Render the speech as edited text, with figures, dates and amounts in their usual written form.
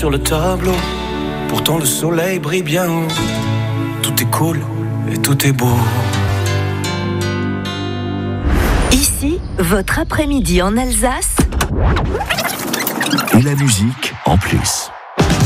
sur le tableau. Pourtant le soleil brille bien haut. Tout est cool et tout est beau. Ici, votre après-midi en Alsace. Et la musique en plus.